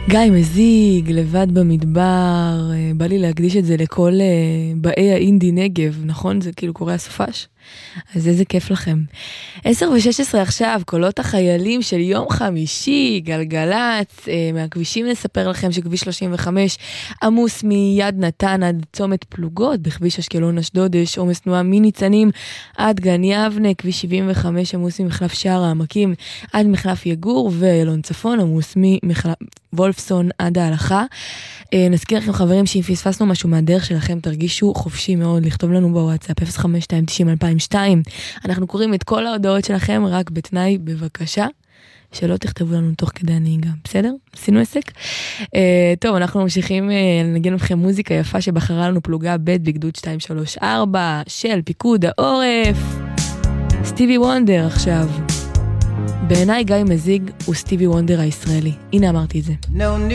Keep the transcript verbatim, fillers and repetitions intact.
גיא מזיג, לבד במדבר, בא לי להקדיש את זה לכל באי האינדי נגב, נכון? זה כאילו קורא הסופש? אז איזה כיף לכם. עשר ושש עשרה עכשיו, קולות החיילים של יום חמישי, גלגלץ, מהכבישים נספר לכם שכביש שלושים וחמש עמוס מיד נתן עד צומת פלוגות, בכביש אשקלון אשדוד יש עומס תנועה מניצנים עד גן יבנה, כביש שבעים וחמש עמוס ממחלף שער העמקים עד מחלף יגור, ואילון צפון עמוס ממחלף וולפסון עד ההלכה. נזכיר לכם חברים שאם פספסנו משהו מהדרך שלכם, תרגישו חופשי מאוד לכתוב לנו בוואטסאפ אפס חמש שתיים תשעים אלפיים ושתיים. אנחנו קוראים את כל ההודעות שלכם, רק בתנאי בבקשה שלא תכתבו לנו תוך כדי הנהיגה, בסדר? עשינו עסק? טוב, אנחנו ממשיכים לנגן לכם מוזיקה יפה שבחרה לנו פלוגה ב' בגדוד שתיים שלוש ארבע של פיקוד העורף. סטיבי וונדר עכשיו. בעיניי גיא מזיג הוא סטיבי וונדר הישראלי. הנה אמרתי את זה. No